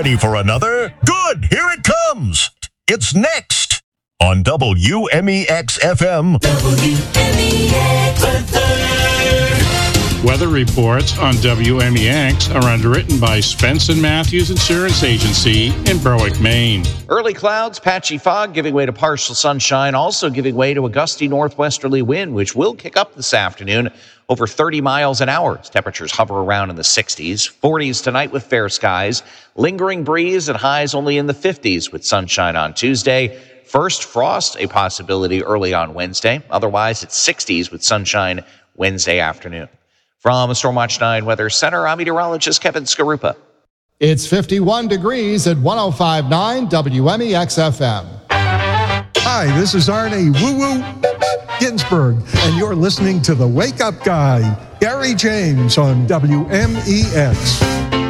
Ready for another? Good, here it comes. It's next on WMEX-FM. Weather reports on WMEX are underwritten by Svensson Matthews Insurance Agency in Berwick, Maine. Early clouds, patchy fog giving way to partial sunshine, also giving way to a gusty northwesterly wind, which will kick up this afternoon over 30 miles an hour. Temperatures hover around in the 60s, 40s tonight with fair skies, lingering breeze and highs only in the 50s with sunshine on Tuesday. First frost, a possibility early on Wednesday. Otherwise, it's 60s with sunshine Wednesday afternoon. From Stormwatch 9 Weather Center, I'm meteorologist Kevin Skarupa. It's 51 degrees at 105.9 WMEX-FM. Hi, this is Arnie Woo-Woo Ginsburg, and you're listening to The Wake Up Guy, Gary James on WMEX.